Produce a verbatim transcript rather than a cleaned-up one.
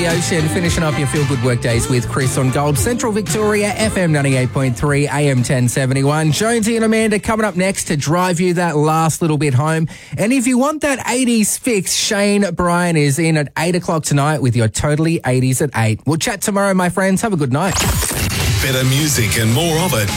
Ocean, finishing up your feel-good workdays with Chris on Gold. Central Victoria, F M ninety-eight point three, A M ten seventy-one. Jonesy and Amanda coming up next to drive you that last little bit home. And if you want that eighties fix, Shane Bryan is in at eight o'clock tonight with your Totally eighties at eight. We'll chat tomorrow, my friends. Have a good night. Better music and more of it